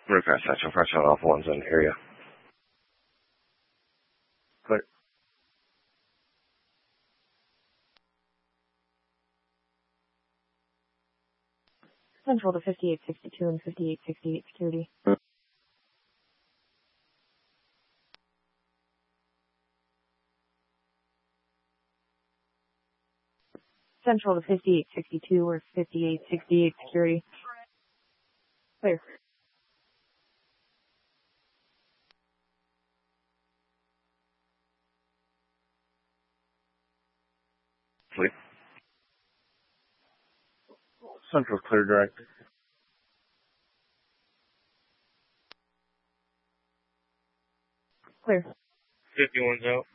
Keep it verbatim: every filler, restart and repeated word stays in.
Rivercrest Central, fresh out off ones in the area. Clear. Central to fifty-eight sixty-two and fifty-eight sixty-eight security. Central to fifty-eight sixty-two or fifty-eight sixty-eight security. Clear. Sleep. Central clear direct. Clear. fifty-one's out.